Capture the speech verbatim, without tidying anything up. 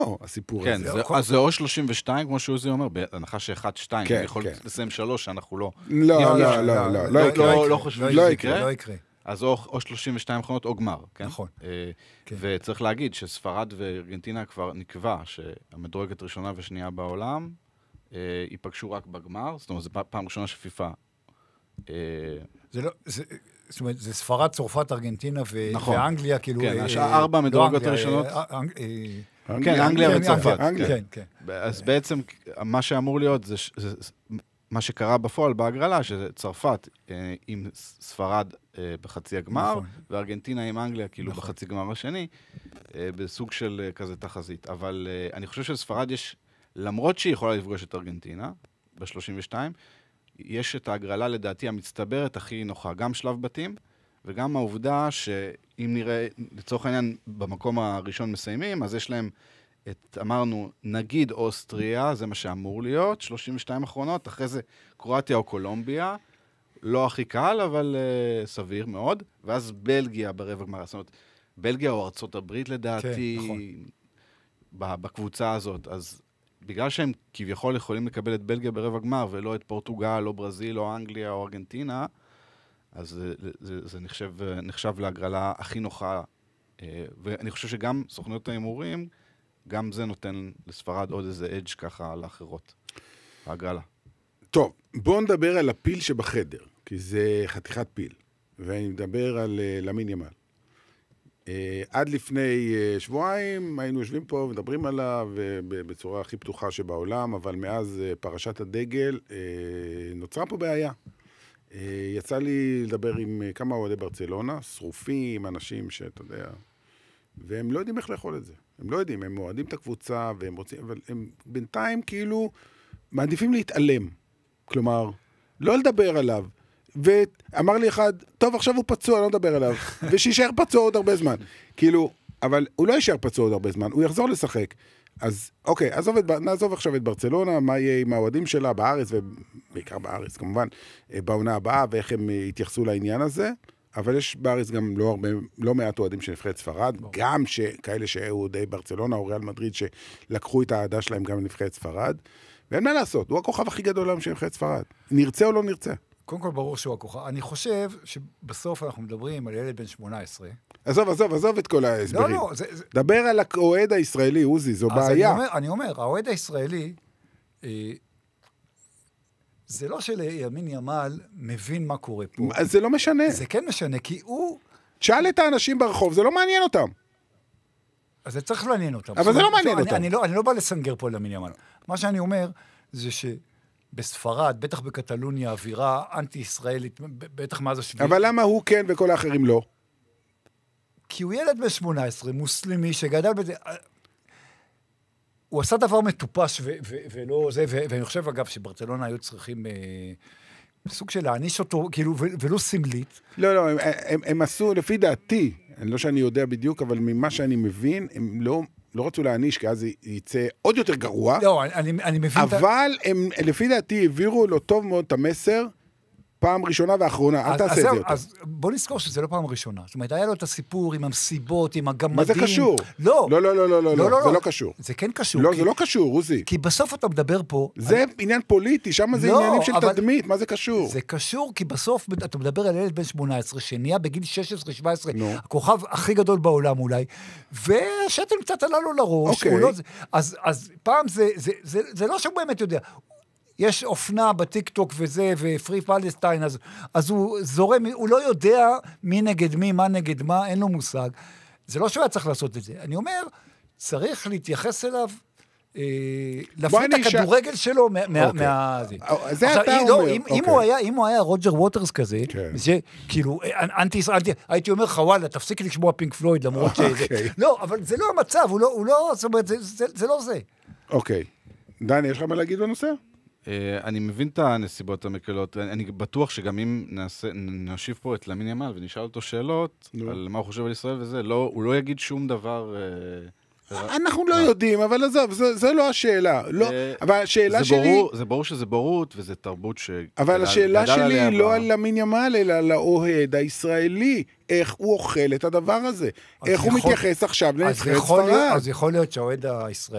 הסיפור כן, הזה. זה, אז זה או שלושים ושתיים, כמו שעוזי אומר, בהנחה ש-אחת שתיים, כן, יכול כן. לסיים שלוש, שאנחנו לא... לא, לא, לא, לא, לא, לא, לא, יקרה. לא, לא חושבים לא שזה יקרה, יקרה. לא יקרה. אז או, או שלושים ושתיים מכונות או גמר, כן? נכון. אה, כן. וצריך להגיד שספרד וארגנטינה כבר נקבע שהמדורגת ראשונה ושנייה בעולם אה, ייפגשו רק בגמר, זאת אומרת, זו פעם ראשונה שפיפה. אה, זה לא, זה, זאת אומרת, זה ספרד, צרפת, ארגנטינה ו- נכון. ואנגליה, כאילו... כן, אה, השעה ארבע לא המדורגות אנגליה, הראשונות. אה, אה, אה, כן, אנגליה כן, וצרפת. אנגליה. כן, כן. אז בעצם מה שאמור להיות זה, זה מה שקרה בפועל בהגרלה, שצרפת אה, עם ספרד אה, בחצי הגמר, נכון. וארגנטינה עם אנגליה כאילו נכון. בחצי גמר השני, אה, בסוג של אה, כזה תחזית. אבל אה, אני חושב שלספרד יש, למרות שהיא יכולה לפגוש את ארגנטינה, ב-שלושים ושתיים, יש את ההגרלה לדעתי המצטברת הכי נוחה, גם שלב בתים, וגם העובדה שאם נראה, לצורך העניין, במקום הראשון מסיימים, אז יש להם את, אמרנו, נגיד אוסטריה, זה מה שאמור להיות, שלושים ושתיים אחרונות, אחרי זה קרואטיה או קולומביה, לא הכי קל, אבל uh, סביר מאוד, ואז בלגיה ברבע גמר, זאת אומרת, בלגיה או ארצות הברית לדעתי, כן, נכון. בקבוצה הזאת, אז בגלל שהם כביכול יכולים לקבל את בלגיה ברבע גמר, ולא את פורטוגל, או ברזיל, או אנגליה, או ארגנטינה, אז זה, זה, זה נחשב, נחשב להגרלה הכי נוחה, ואני חושב שגם סוכנויות ההימורים, גם זה נותן לספרד עוד איזה אדג' ככה לאחרות, ההגרלה. טוב, בואו נדבר על הפיל שבחדר, כי זה חתיכת פיל, ואני מדבר על uh, למין ימל. Uh, עד לפני uh, שבועיים היינו יושבים פה ומדברים עליו uh, בצורה הכי פתוחה שבעולם, אבל מאז uh, פרשת הדגל uh, נוצרה פה בעיה. Uh, יצא לי לדבר עם uh, כמה אוהדי ברצלונה, שרופים, אנשים שאתה יודע, והם לא יודעים איך לאכול את זה. הם לא יודעים, הם אוהדים את הקבוצה, והם רוצים, אבל הם בינתיים כאילו מעדיפים להתעלם. כלומר, לא לדבר עליו. ואמר לי אחד, טוב, עכשיו הוא פצוע, לא נדבר עליו. ושישאר פצוע עוד הרבה זמן. כאילו, אבל הוא לא יישאר פצוע עוד הרבה זמן, הוא יחזור לשחק. אז, אוקיי, עזוב את, נעזוב עכשיו את ברצלונה, מה יהיה עם האוהדים שלה בארץ, ובעיקר בארץ, כמובן, בעונה הבאה, ואיך הם יתייחסו לעניין הזה. אבל יש בארץ גם לא, הרבה, לא מעט אוהדים של נבחרת ספרד, בוא. גם שכאלה שאוהדי ברצלונה או ריאל מדריד שלקחו את האהדה שלהם גם לנבחרת ספרד, ואין מה לעשות, הוא הכוכב הכי גדול היום של נבחרת ספרד. נרצה או לא נרצה? קודם כל ברור שהוא הכוכב. אני חושב שבסוף אנחנו מדברים על ילד בן שמונה עשרה. עזוב, עזוב, עזוב את כל ההסברים. לא, לא. זה, זה... דבר על האוהד הישראלי, עוזי, זו בעיה. אני אומר, אני אומר, האוהד הישראלי, אה, זה לא שלימין ימל מבין מה קורה פה. זה לא משנה. זה כן משנה, כי הוא... שאל את האנשים ברחוב, זה לא מעניין אותם. אז זה צריך לעניין אותם. אבל זה לא מעניין אני, אותם. אני לא, אני לא בא לסנגר פה לימין ימל. מה שאני אומר, זה שבספרד, בטח בקטלוניה, אווירה אנטי-ישראלית, בטח מאז השביעי. אבל למה הוא כן וכל האחרים לא? כי הוא ילד ב-שמונה עשרה, מוסלמי, שגדל בזה... הוא עשה דבר מטופש ו- ו- ולא זה, ו- ואני חושב אגב שברצלונה היו צריכים אה, סוג של להעניש אותו, כאילו, ו- ולא סמלית. לא, לא, הם, הם, הם עשו, לפי דעתי, לא שאני יודע בדיוק, אבל ממה שאני מבין, הם לא, לא רצו להעניש, כי אז יצא עוד יותר גרוע. לא, אני, אני מבין... אבל הם, לפי דעתי, העבירו לו טוב מאוד את המסר, פעם ראשונה ואחרונה, אל תעשה את זה יותר. אז בוא נזכור שזה לא פעם ראשונה. זאת אומרת, היה לו את הסיפור עם המסיבות, עם הגמדים. מה זה קשור? לא. לא, לא, לא, לא, לא, זה לא קשור. זה כן קשור. לא, זה לא קשור, עוזי. כי בסוף אתה מדבר פה... זה עניין פוליטי, שם זה עניינים של תדמית, מה זה קשור? זה קשור, כי בסוף אתה מדבר על ילד בן שמונה עשרה, שנהיה בגיל שש עשרה שבע עשרה, הכוכב הכי גדול בעולם אולי, ושתן קצת עלה לו לראש. אז פעם זה לא שהוא באמת יודע... יש אופנה בטיקטוק וזה, ופרי פלסטיין, אז, אז הוא זורם, הוא לא יודע מי נגד מי, מה נגד מה, אין לו מושג. זה לא שהוא היה צריך לעשות את זה. אני אומר, צריך להתייחס אליו, אה, להפריד את הכדורגל שלו מה... אוקיי. מה זה. זה עכשיו, אתה לא, אומר. אם, אוקיי. אם, הוא היה, אם הוא היה רוג'ר ווטרס כזה, כן. זה כאילו, אנטי ישראל, הייתי אומר לך, וואלה, תפסיק לשמוע פינק פלויד, למרות שזה... אוקיי. לא, אבל זה לא המצב, הוא לא, הוא לא, זאת אומרת, זה, זה, זה לא זה. אוקיי. דני, יש לך מה להגיד בנושא? אני מבין את הנסיבות המקלות, אני בטוח שגם אם נשיב פה את למין ימל ונשאל אותו שאלות על מה הוא חושב על ישראל וזה, הוא לא יגיד שום דבר... אנחנו לא יודעים, אבל עזוב, זו לא השאלה. אבל השאלה שלי... זה ברור שזה בורות, וזה תרבות ש... אבל השאלה שלי היא לא על למין ימל, אלא על האוהד הישראלי. איך הוא אוכל את הדבר הזה? איך הוא מתייחס עכשיו לנבחרת ספרד? אז יכול להיות שהאוהד הישראלי...